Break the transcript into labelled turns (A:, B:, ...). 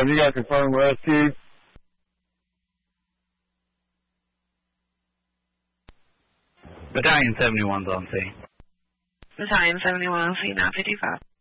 A: 10, you got to confirm rescue.
B: Battalion 71's on scene.
C: Battalion 71 on scene, 955.